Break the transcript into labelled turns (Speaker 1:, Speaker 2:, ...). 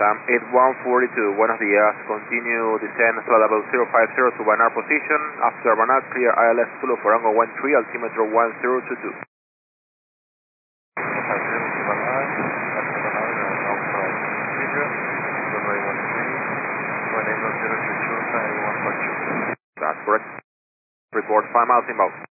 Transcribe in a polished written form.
Speaker 1: LATAM 8142, buenos días. Continue descend to level 050 to Banar position. After Banar, clear ILS Zulu for Angle 13, altimeter 1022. That's correct. Report 5 miles inbound.